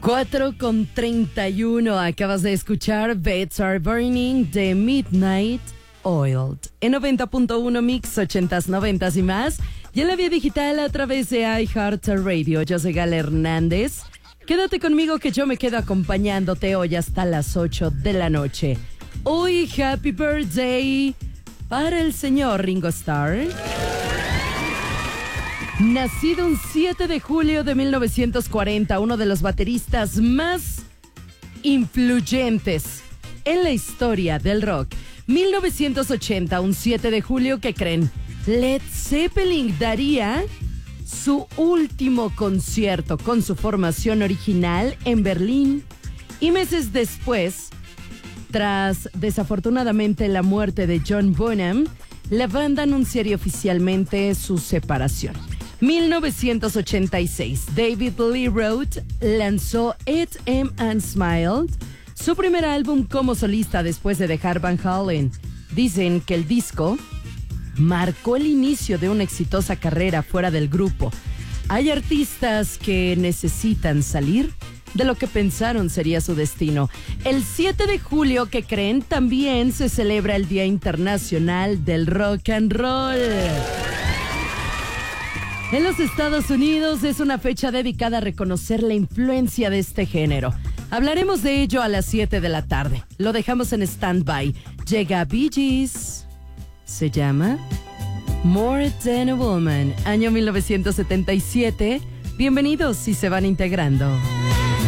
4:31, acabas de escuchar Beds Are Burning de Midnight Oil. En 90.1 Mix, 80s, 90s y más. Y en la vía digital a través de iHeartRadio. Yo soy Gala Hernández. Quédate conmigo que yo me quedo acompañándote hoy hasta las 8 de la noche. Hoy, Happy Birthday para el señor Ringo Starr. Nacido un 7 de julio de 1940, uno de los bateristas más influyentes en la historia del rock. 1980, un 7 de julio, ¿qué creen? Led Zeppelin daría su último concierto con su formación original en Berlín. Y meses después, tras desafortunadamente la muerte de John Bonham, la banda anunciaría oficialmente su separación. 1986, David Lee Roth lanzó Eat 'Em and Smiled, su primer álbum como solista después de dejar Van Halen. Dicen que el disco marcó el inicio de una exitosa carrera fuera del grupo. Hay artistas que necesitan salir de lo que pensaron sería su destino. El 7 de julio, ¿qué creen? También se celebra el Día Internacional del Rock and Roll. En los Estados Unidos es una fecha dedicada a reconocer la influencia de este género. Hablaremos de ello a las 7 de la tarde. Lo dejamos en stand-by. Llega Bee Gees. Se llama More Than a Woman. Año 1977. Bienvenidos si se van integrando.